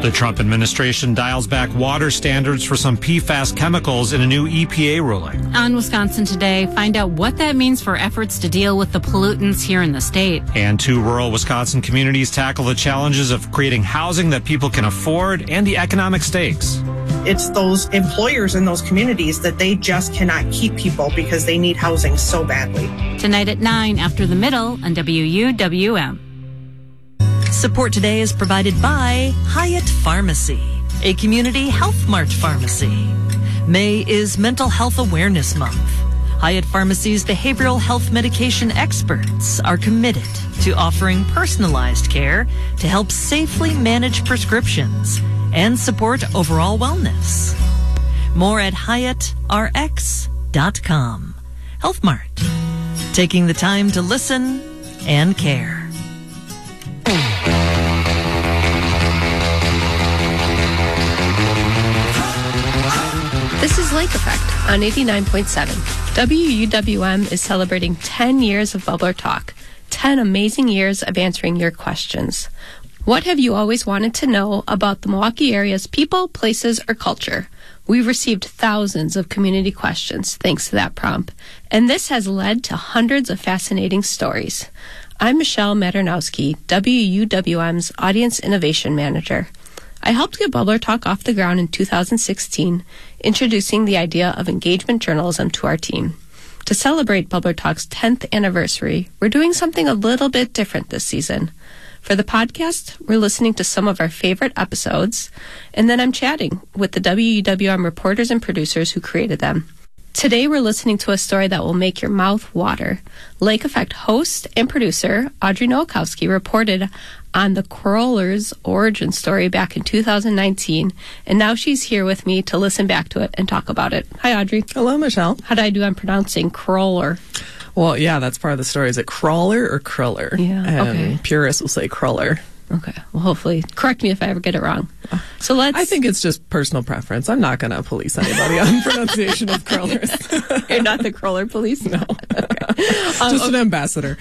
The Trump administration dials back water standards for some PFAS chemicals in a new EPA ruling. On Wisconsin Today, find out what that means for efforts to deal with the pollutants here in the state. And 2 rural Wisconsin communities tackle the challenges of creating housing that people can afford and the economic stakes. It's those employers in those communities that they just cannot keep people because they need housing so badly. Tonight at 9 after the middle on WUWM. Support today is provided by Hyatt Pharmacy, a community health mart pharmacy. May is Mental Health Awareness Month. Hyatt Pharmacy's behavioral health medication experts are committed to offering personalized care to help safely manage prescriptions and support overall wellness. More at HyattRx.com. Health Mart, taking the time to listen and care. This is Lake Effect on 89.7. WUWM is celebrating 10 years of Bubbler Talk, 10 amazing years of answering your questions. What have you always wanted to know about the Milwaukee area's people, places, or culture? We've received thousands of community questions thanks to that prompt, and this has led to hundreds of fascinating stories. I'm Michelle Maternowski, WUWM's Audience Innovation Manager. I helped get Bubbler Talk off the ground in 2016, introducing the idea of engagement journalism to our team. To celebrate Bubbler Talk's 10th anniversary, we're doing something a little bit different this season. For the podcast, we're listening to some of our favorite episodes, and then I'm chatting with the WUWM reporters and producers who created them. Today, we're listening to a story that will make your mouth water. Lake Effect host and producer Audrey Nowakowski reported on the Crawlers' origin story back in 2019, and now she's here with me to listen back to it and talk about it. Hi, Audrey. Hello, Michelle. How did I do on pronouncing crawler? Well, yeah, that's part of the story. Is it crawler or cruller? Yeah, and okay. Purists will say cruller. Okay. Well, hopefully, correct me if I ever get it wrong. So I think it's just personal preference. I'm not going to police anybody on pronunciation of crawlers. You're not the crawler police? No. Okay. Just an ambassador.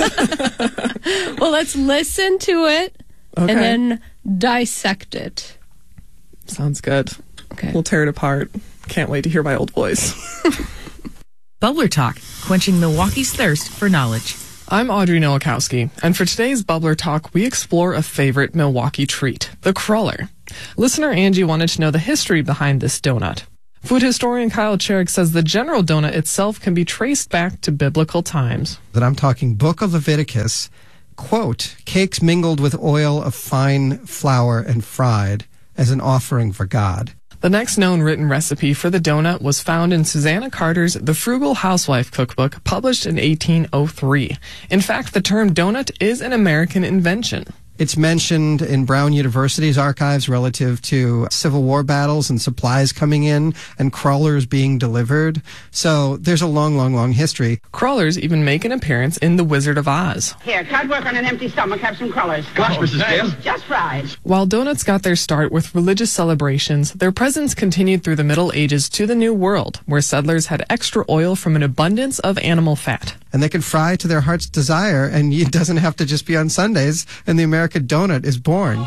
Well, let's listen to it and then dissect it. Sounds good. Okay. We'll tear it apart. Can't wait to hear my old voice. Bubbler Talk, quenching Milwaukee's thirst for knowledge. I'm Audrey Nowakowski, and for today's Bubbler Talk, we explore a favorite Milwaukee treat, the crawler. Listener Angie wanted to know the history behind this donut. Food historian Kyle Cherrick says the general donut itself can be traced back to biblical times. That I'm talking Book of Leviticus, quote, cakes mingled with oil of fine flour and fried as an offering for God. The next known written recipe for the donut was found in Susanna Carter's The Frugal Housewife Cookbook, published in 1803. In fact, the term donut is an American invention. It's mentioned in Brown University's archives relative to Civil War battles and supplies coming in and crawlers being delivered. So there's a long, long, long history. Crawlers even make an appearance in The Wizard of Oz. Here, can't work on an empty stomach. Have some crawlers. Gosh, Mrs. Dale. Just fried. While donuts got their start with religious celebrations, their presence continued through the Middle Ages to the New World, where settlers had extra oil from an abundance of animal fat. And they could fry to their heart's desire, and it doesn't have to just be on Sundays, and the American donut is born.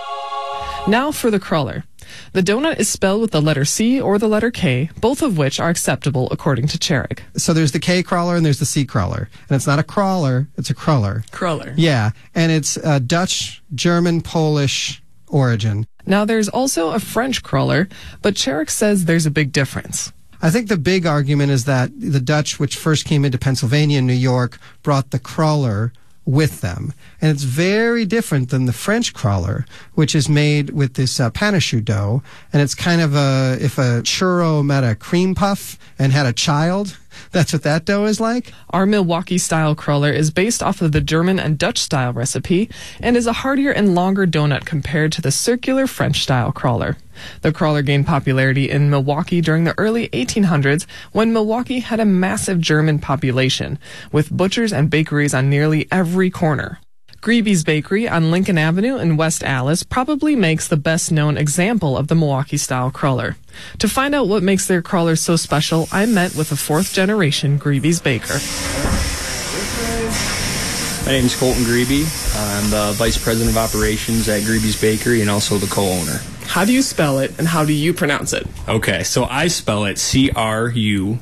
Now for the crawler. The donut is spelled with the letter C or the letter K, both of which are acceptable according to Cherrick. So there's the K crawler and there's the C crawler. And it's not a crawler, it's a cruller. Cruller. Yeah, and it's Dutch, German, Polish origin. Now there's also a French crawler, but Cherrick says there's a big difference. I think the big argument is that the Dutch, which first came into Pennsylvania and New York, brought the crawler with them. And it's very different than the French crawler, which is made with this panache dough. And it's kind of if a churro met a cream puff and had a child, that's what that dough is like. Our Milwaukee-style crawler is based off of the German and Dutch-style recipe and is a heartier and longer donut compared to the circular French-style crawler. The crawler gained popularity in Milwaukee during the early 1800s when Milwaukee had a massive German population, with butchers and bakeries on nearly every corner. Greeby's Bakery on Lincoln Avenue in West Allis probably makes the best-known example of the Milwaukee-style crawler. To find out what makes their crawler so special, I met with a fourth-generation Greeby's baker. My name is Colton Greeby. I'm the Vice President of Operations at Greeby's Bakery and also the co-owner. How do you spell it, and how do you pronounce it? Okay, so I spell it Cruller,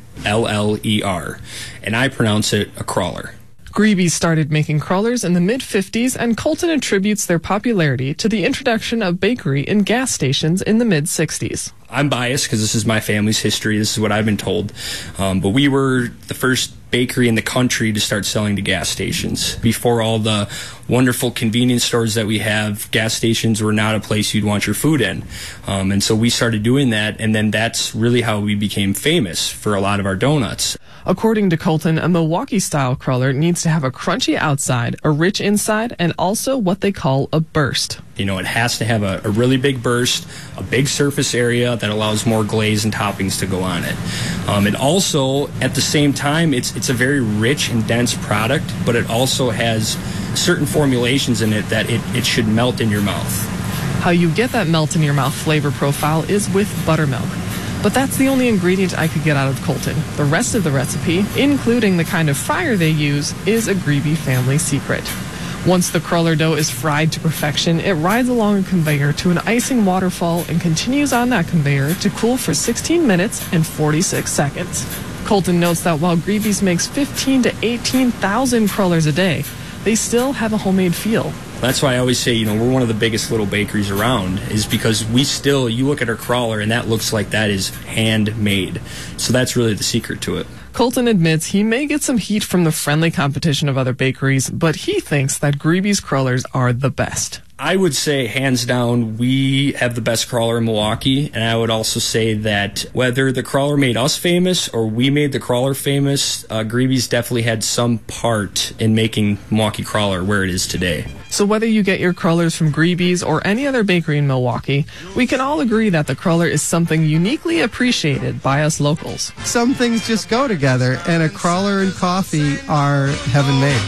and I pronounce it a crawler. Greeby's started making crawlers in the mid-50s, and Colton attributes their popularity to the introduction of bakery in gas stations in the mid-60s. I'm biased because this is my family's history. This is what I've been told. But we were the first bakery in the country to start selling to gas stations. Before all the wonderful convenience stores that we have, gas stations were not a place you'd want your food in. And so we started doing that, and then that's really how we became famous for a lot of our donuts. According to Colton, a Milwaukee-style crawler needs to have a crunchy outside, a rich inside, and also what they call a burst. You know, it has to have a really big burst, a big surface area that allows more glaze and toppings to go on it. And also, at the same time, it's a very rich and dense product, but it also has certain formulations in it that it should melt in your mouth. How you get that melt in your mouth flavor profile is with buttermilk. But that's the only ingredient I could get out of Colton. The rest of the recipe, including the kind of fryer they use, is a Greeby family secret. Once the crawler dough is fried to perfection, it rides along a conveyor to an icing waterfall and continues on that conveyor to cool for 16 minutes and 46 seconds. Colton notes that while Greeby's makes 15 to 18,000 crawlers a day, they still have a homemade feel. That's why I always say, you know, we're one of the biggest little bakeries around, is because you look at our crawler and that looks like that is handmade. So that's really the secret to it. Colton admits he may get some heat from the friendly competition of other bakeries, but he thinks that Greeby's crawlers are the best. I would say, hands down, we have the best crawler in Milwaukee, and I would also say that whether the crawler made us famous or we made the crawler famous, Greeby's definitely had some part in making Milwaukee crawler where it is today. So whether you get your crawlers from Greeby's or any other bakery in Milwaukee, we can all agree that the crawler is something uniquely appreciated by us locals. Some things just go together, and a crawler and coffee are heaven made.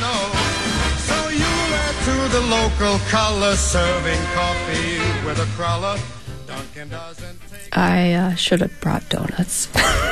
The local crawler serving coffee with a crawler. Dunkin' doesn't take... I should have brought donuts.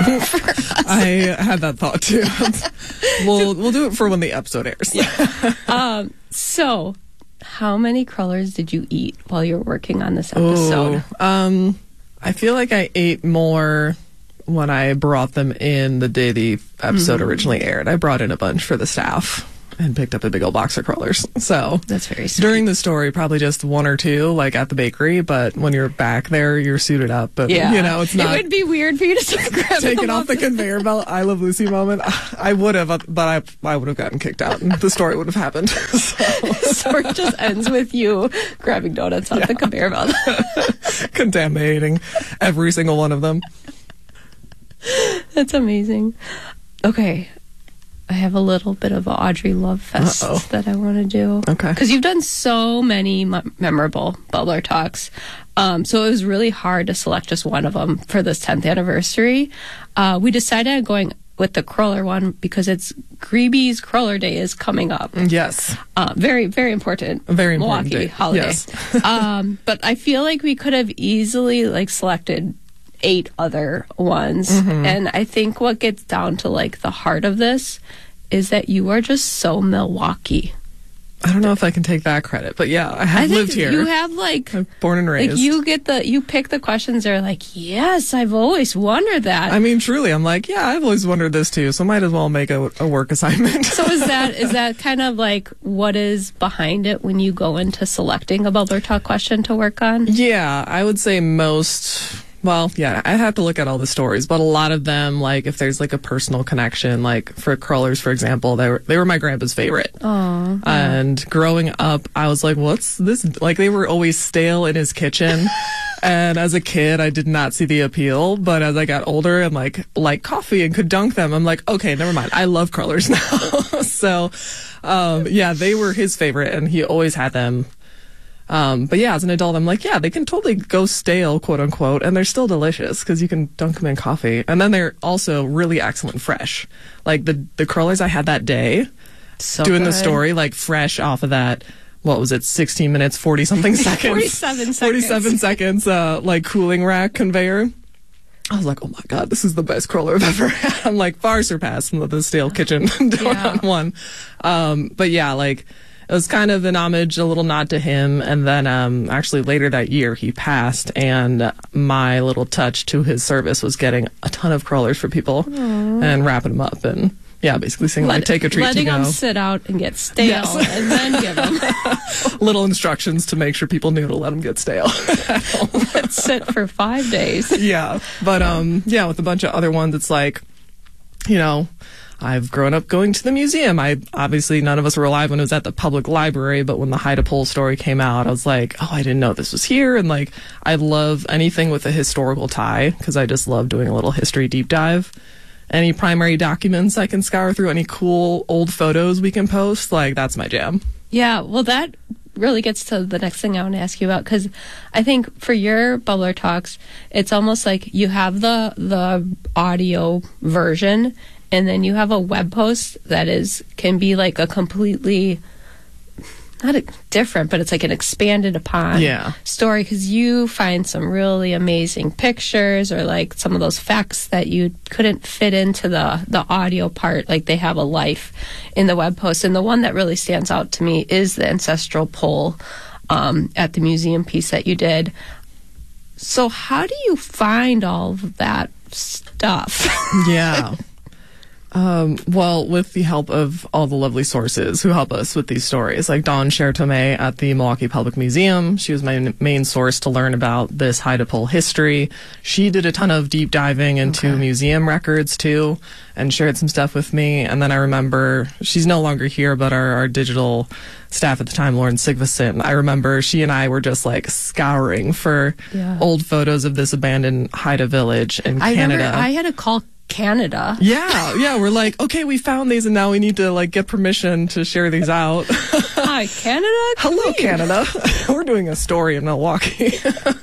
I had that thought too. We'll do it for when the episode airs. Yeah. So, how many crawlers did you eat while you were working on this episode? I feel like I ate more when I brought them in the day the episode originally aired. I brought in a bunch for the staff and picked up a big old box of crawlers. So that's very sweet. During the story, probably just one or two, like at the bakery, but when you're back there, you're suited up. But, you know, it's not... It would be weird for you to start grabbing take it off the conveyor belt, I Love Lucy moment. I would have, but I would have gotten kicked out, and the story would have happened. The story just ends with you grabbing donuts off the conveyor belt. Contaminating every single one of them. That's amazing. Okay. I have a little bit of an Audrey Love Fest that I want to do. Okay. Because you've done so many memorable Bubbler Talks. So it was really hard to select just one of them for this 10th anniversary. We decided on going with the crawler one because it's Greeby's Crawler Day is coming up. Yes. Very, very important. Very important Milwaukee day. holiday. Yes. But I feel like we could have easily selected 8 other ones. And I think what gets down to the heart of this is that you are just so Milwaukee. I don't know if I can take that credit, but yeah, I have lived here. You have I'm born and raised. You pick the questions that are yes, I've always wondered that. I mean, truly, I'm I've always wondered this too, so might as well make a work assignment. So is that kind of what is behind it when you go into selecting a Bubbler Talk question to work on? Yeah, I would say most... Well, yeah, I have to look at all the stories, but a lot of them, if there's a personal connection, for crawlers, for example, they were my grandpa's favorite. Aww. And growing up, I was like, what's this? They were always stale in his kitchen. And as a kid, I did not see the appeal. But as I got older and like coffee and could dunk them, I'm like, okay, never mind. I love crawlers now. So, yeah, they were his favorite, and he always had them. But yeah, as an adult, I'm they can totally go stale, quote unquote, and they're still delicious because you can dunk them in coffee. And then they're also really excellent fresh. The crawlers I had that day, doing the story, fresh off of that, what was it, 16 minutes, 40-something seconds? 47 seconds. 47 seconds, cooling rack conveyor. I was like, oh my God, this is the best crawler I've ever had. I'm far surpassed the stale kitchen donut one. But yeah, it was kind of an homage, a little nod to him. And then actually later that year, he passed, and my little touch to his service was getting a ton of crawlers for people and wrapping them up and basically saying, like, take a treat to go. Letting them sit out and get stale and then give them little instructions to make sure people knew to let them get stale. Let's sit for 5 days. Yeah. But, with a bunch of other ones, it's like, I've grown up going to the museum. Obviously, none of us were alive when it was at the public library, but when the Haida Pole story came out, I was like, oh, I didn't know this was here. And, like, I love anything with a historical tie, because I just love doing a little history deep dive. Any primary documents I can scour through, any cool old photos we can post, like, that's my jam. Yeah, well, that really gets to the next thing I want to ask you about, because I think for your Bubbler Talks, it's almost like you have the audio version, and then you have a web post that can be like a completely, not different, but it's like an expanded upon story, because you find some really amazing pictures, or like some of those facts that you couldn't fit into the audio part, like they have a life in the web post. And the one that really stands out to me is the ancestral pole at the museum piece that you did. So how do you find all of that stuff? Yeah. Well, with the help of all the lovely sources who help us with these stories, like Dawn Cher-Tomei at the Milwaukee Public Museum. She was my main source to learn about this Haida Pole history. She did a ton of deep diving into museum records, too, and shared some stuff with me. And then I remember, she's no longer here, but our digital staff at the time, Lauren Sigvason, I remember she and I were just like scouring for old photos of this abandoned Haida village in Canada. I had to call Canada. Yeah, we're like, okay, we found these, and now we need to like get permission to share these out. Hi, Canada. Hello, Canada. We're doing a story in Milwaukee.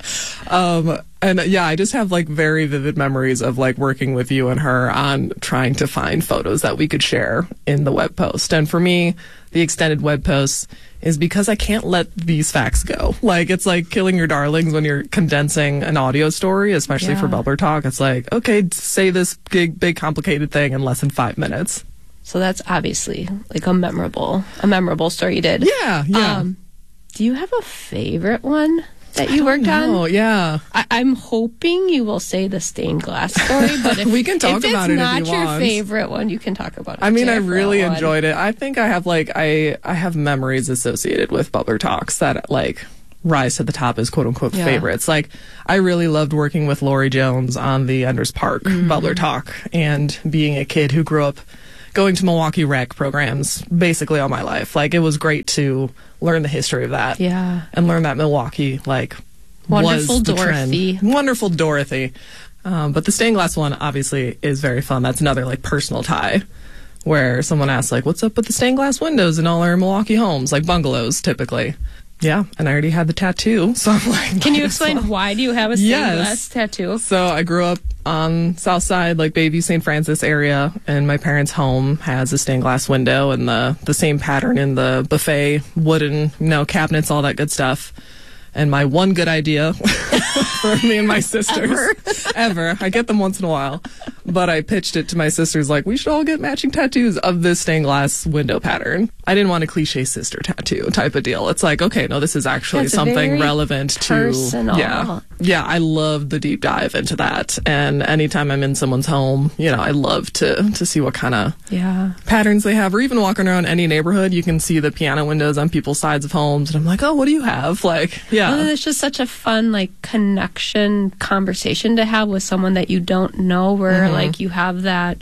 And I just have like very vivid memories of like working with you and her on trying to find photos that we could share in the web post. And for me, the extended web posts is because I can't let these facts go. Like, it's like killing your darlings when you're condensing an audio story, especially for Bubbler Talk. It's like, okay, say this big complicated thing in less than 5 minutes. So that's obviously like a memorable story you did. Yeah. Do you have a favorite one that you worked on? Oh, yeah. I'm hoping you will say the stained glass story, but if we can talk about it if you want. If it's not your favorite one, you can talk about it. I mean, I really enjoyed it. I think I have like I have memories associated with Bubbler Talks that like rise to the top as quote unquote favorites. Like, I really loved working with Lori Jones on the Enders Park Bubbler Talk, and being a kid who grew up going to Milwaukee rec programs basically all my life. Like, it was great to learn the history of that. Yeah. And learn that Milwaukee, like, Wonderful was the Dorothy. Trend. Wonderful Dorothy. But the stained glass one obviously is very fun. That's another like personal tie, where someone asks like, what's up with the stained glass windows in all our Milwaukee homes, like bungalows typically. Yeah, and I already had the tattoo, so I'm like... Can you explain why do you have a stained glass tattoo? So I grew up on South Side, like Bayview, St. Francis area, and my parents' home has a stained glass window and the same pattern in the buffet, wooden, cabinets, all that good stuff. And my one good idea for me and my sisters ever. I get them once in a while, but I pitched it to my sisters like, we should all get matching tattoos of this stained glass window pattern. I didn't want a cliche sister tattoo type of deal. It's like, okay, no, this is actually something relevant personal. to yeah, I love the deep dive into that. And anytime I'm in someone's home, I love to see what kind of patterns they have, or even walking around any neighborhood, you can see the piano windows on people's sides of homes, and I'm like, oh, what do you have? Like, Well, it's just such a fun, like, connection conversation to have with someone that you don't know, where, like, you have that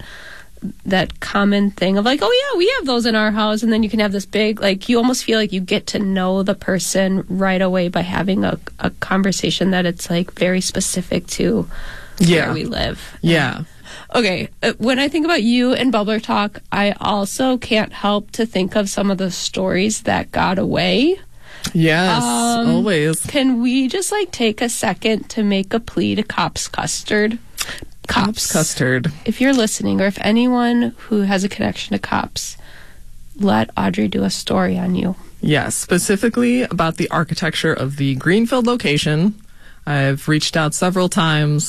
common thing of, like, oh, yeah, we have those in our house, and then you can have this big, like, you almost feel like you get to know the person right away by having a conversation that it's, like, very specific to where we live. Yeah. Okay, when I think about you and Bubbler Talk, I also can't help to think of some of the stories that got away. Yes, always. Can we just like take a second to make a plea to Cops Custard? Cops Custard. If you're listening, or if anyone who has a connection to cops, let Audrey do a story on you. Yes, specifically about the architecture of the Greenfield location. I've reached out several times.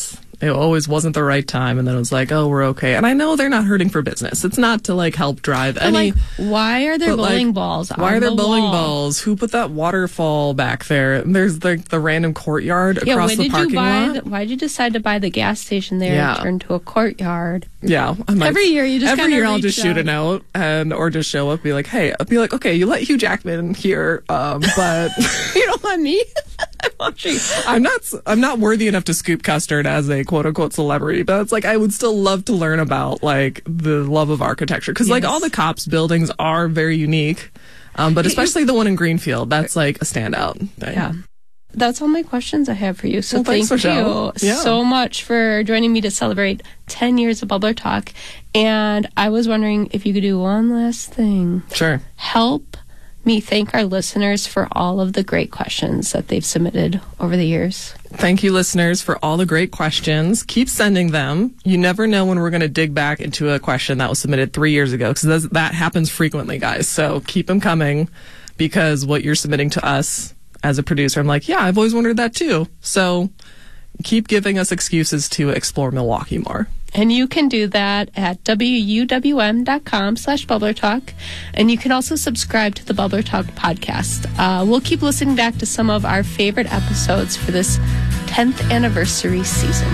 It always wasn't the right time, and then it was like, oh, we're okay. And I know they're not hurting for business. It's not to like help drive But, any. like, why are there bowling balls on Why are there the bowling wall? balls? Who put that waterfall back there? And there's like the random courtyard across the parking lot. Why'd you decide to buy the gas station there and turn to a courtyard? Yeah, I might- Every year you just every kinda year I'll reach just shoot out. a note or just show up, be like, hey, I'll be like, okay, you let Hugh Jackman here, but You don't let me. I'm not worthy enough to scoop custard as a quote unquote celebrity, but it's like I would still love to learn about like the love of architecture because like all the cops buildings are very unique, but especially the one in Greenfield, that's like a standout thing. Yeah. That's all my questions I have for you. So Well, thanks, thank Michelle. you Yeah. so much for joining me to celebrate 10 years of Bubbler Talk. And I was wondering if you could do one last thing. Sure. Help me thank our listeners for all of the great questions that they've submitted over the years. Thank you, listeners, for all the great questions. Keep sending them. You never know when we're going to dig back into a question that was submitted 3 years ago, because that happens frequently, guys. So keep them coming, because what you're submitting to us as a producer, I'm like, yeah, I've always wondered that too. So keep giving us excuses to explore Milwaukee more. And you can do that at wuwm.com/bubblertalk. And you can also subscribe to the Bubbler Talk podcast. We'll keep listening back to some of our favorite episodes for this 10th anniversary season.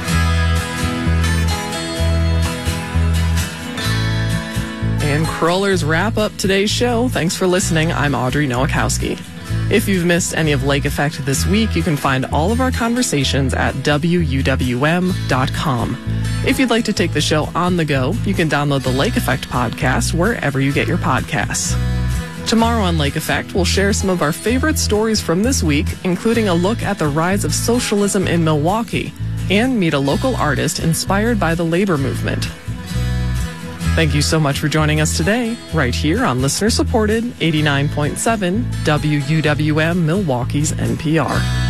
And crawlers wrap up today's show. Thanks for listening. I'm Audrey Nowakowski. If you've missed any of Lake Effect this week, you can find all of our conversations at wuwm.com. If you'd like to take the show on the go, you can download the Lake Effect podcast wherever you get your podcasts. Tomorrow on Lake Effect, we'll share some of our favorite stories from this week, including a look at the rise of socialism in Milwaukee, and meet a local artist inspired by the labor movement. Thank you so much for joining us today, right here on listener-supported 89.7 WUWM Milwaukee's NPR.